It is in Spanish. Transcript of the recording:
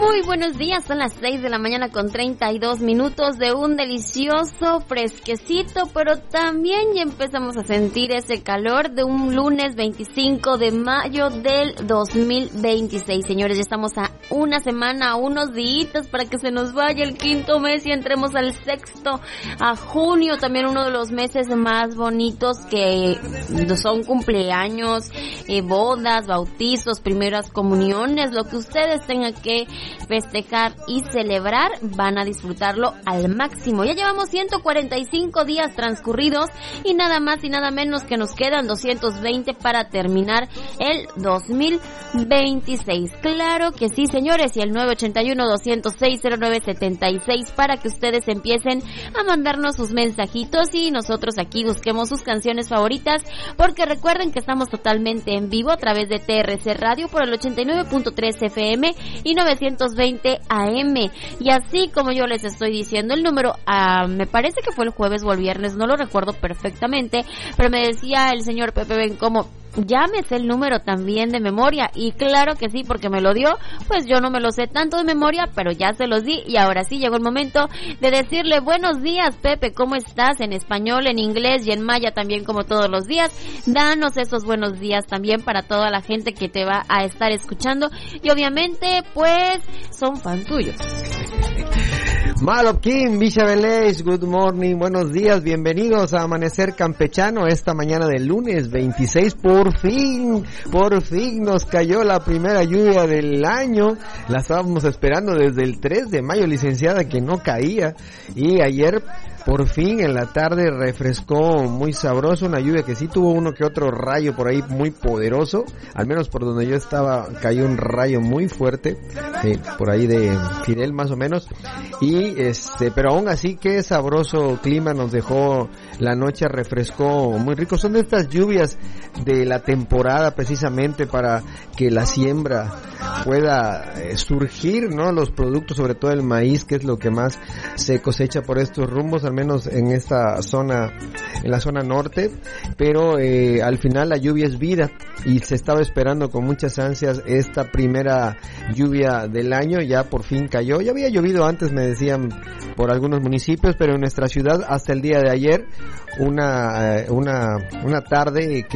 Muy buenos días, son las 6 de la mañana con 32 minutos de un delicioso fresquecito, pero también ya empezamos a sentir ese calor de un lunes 25 de mayo del 2026. Señores, ya estamos a una semana, a unos días para que se nos vaya el quinto mes y entremos al sexto, a junio, también uno de los meses más bonitos que son cumpleaños, bodas, bautizos, primeras comuniones, lo que ustedes tengan que festejar y celebrar, van a disfrutarlo al máximo. Ya llevamos 145 días transcurridos y nada más y nada menos que nos quedan 220 para terminar el 2026. Claro que sí, señores, y el 981-206-0976 para que ustedes empiecen a mandarnos sus mensajitos y nosotros aquí busquemos sus canciones favoritas, porque recuerden que estamos totalmente en vivo a través de TRC Radio por el 89.3 FM y 920 AM, y así como yo les estoy diciendo el número, me parece que fue el jueves o el viernes, no lo recuerdo perfectamente, pero me decía el señor Pepe Bencomo, llámese el número también de memoria, y claro que sí, porque me lo dio, pues yo no me lo sé tanto de memoria, pero ya se los di, y ahora sí llegó el momento de decirle buenos días, Pepe, ¿cómo estás? En español, en inglés y en maya también, como todos los días. Danos esos buenos días también para toda la gente que te va a estar escuchando, y obviamente pues son fan tuyos. Malopkin, Villa Velez, good morning, buenos días, bienvenidos a Amanecer Campechano esta mañana del lunes 26, por fin nos cayó la primera lluvia del año, la estábamos esperando desde el 3 de mayo, licenciada, que no caía, y ayer por fin en la tarde refrescó muy sabroso, una lluvia que sí tuvo uno que otro rayo por ahí muy poderoso, al menos por donde yo estaba cayó un rayo muy fuerte, por ahí de Fidel más o menos, y pero aún así qué sabroso clima nos dejó la noche, refrescó muy rico. Son de estas lluvias de la temporada precisamente para que la siembra pueda surgir, ¿no? Los productos, sobre todo el maíz, que es lo que más se cosecha por estos rumbos, al menos en esta zona, en la zona norte, pero al final la lluvia es vida y se estaba esperando con muchas ansias esta primera lluvia del año. Ya por fin cayó, ya había llovido antes, me decían, por algunos municipios, pero en nuestra ciudad hasta el día de ayer una tarde que